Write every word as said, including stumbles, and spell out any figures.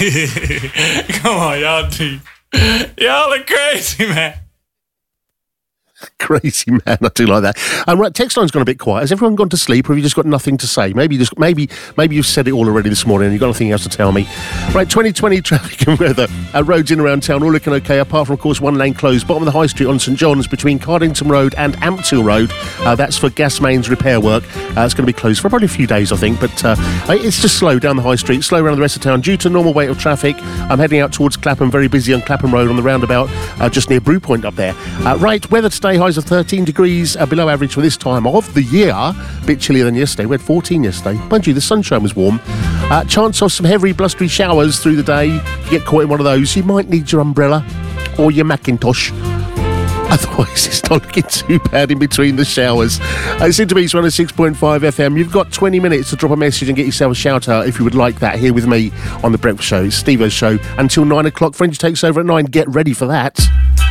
Come on, y'all do. Y'all are crazy, man. Crazy man, I do like that. Um, right, text line's gone a bit quiet. Has everyone gone to sleep, or have you just got nothing to say? Maybe just maybe maybe you've said it all already this morning and you've got nothing else to tell me. Right, twenty twenty traffic and weather. Uh, roads in around town all looking okay, apart from, of course, one lane closed. Bottom of the High Street on St John's between Cardington Road and Ampthill Road. Uh, that's for gas mains repair work. Uh, it's going to be closed for probably a few days, I think, but uh, it's just slow down the High Street, slow around the rest of town due to normal weight of traffic. I'm heading out towards Clapham, very busy on Clapham Road on the roundabout, uh, just near Brew Point up there. Uh, right, weather today, highs of thirteen degrees, uh, below average for this time of the year. A bit chillier than yesterday. We had fourteen yesterday. Mind you, the sunshine was warm. Uh, chance of some heavy blustery showers through the day. If you get caught in one of those, you might need your umbrella or your Macintosh. Otherwise, it's not looking too bad in between the showers. Uh, it's Interbeats one oh six point five F M. You've got twenty minutes to drop a message and get yourself a shout out if you would like that here with me on The Breakfast Show. It's Steve-O's show until nine o'clock. Fringe takes over at nine. Get ready for that.